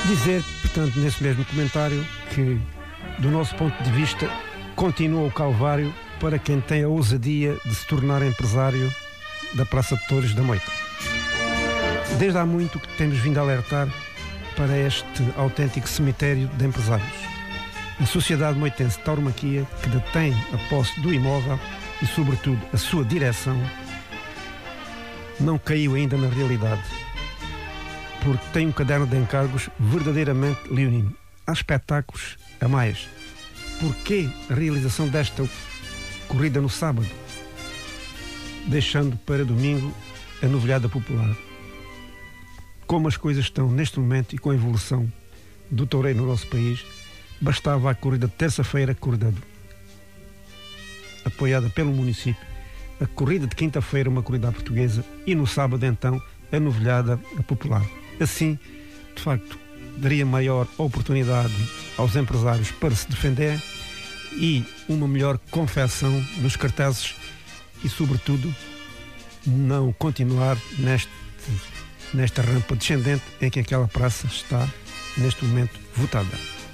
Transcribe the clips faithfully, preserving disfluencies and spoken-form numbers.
Dizer, portanto, nesse mesmo comentário, que, do nosso ponto de vista, continua o calvário para quem tem a ousadia de se tornar empresário da Praça de Touros da Moita. Desde há muito que temos vindo a alertar para este autêntico cemitério de empresários. A Sociedade Moitense de Tauromaquia, que detém a posse do imóvel e, sobretudo, a sua direção, não caiu ainda na realidade, porque tem um caderno de encargos verdadeiramente leonino. Há espetáculos a mais. Porquê a realização desta corrida no sábado, deixando para domingo a novilhada popular? Como as coisas estão neste momento e com a evolução do toureiro no nosso país, bastava a corrida de terça-feira, corrida apoiada pelo município, a corrida de quinta-feira, uma corrida à portuguesa, e no sábado, então, a novilhada popular. Assim, de facto, daria maior oportunidade aos empresários para se defenderem e uma melhor confecção nos cartazes e, sobretudo, não continuar neste, nesta rampa descendente em que aquela praça está, neste momento, votada.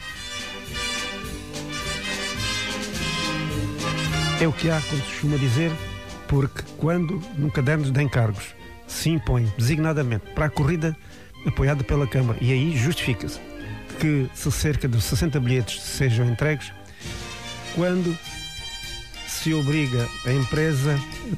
É o que há, como se costuma dizer, porque quando, num caderno de encargos, se impõe designadamente para a corrida apoiada pela Câmara, e aí justifica-se que se cerca de sessenta bilhetes sejam entregues, quando se obriga a empresa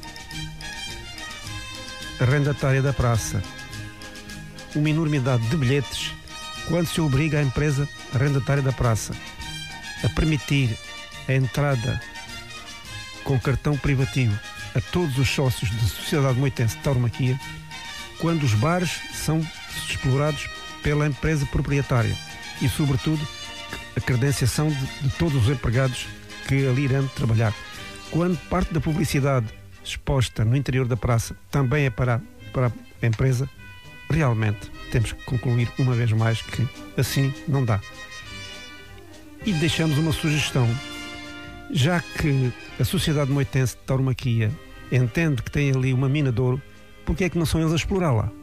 arrendatária da praça uma enormidade de bilhetes, quando se obriga a empresa arrendatária da praça a permitir a entrada com cartão privativo a todos os sócios da Sociedade Moitense de Tauromaquia, quando os bares são explorados pela empresa proprietária e, sobretudo, a credenciação de, de todos os empregados que ali irão trabalhar. Quando parte da publicidade exposta no interior da praça também é para, para a empresa, realmente temos que concluir uma vez mais que assim não dá. E deixamos uma sugestão. Já que a Sociedade Moitense de Tauromaquia entende que tem ali uma mina de ouro, porque é que não são eles a explorá-la?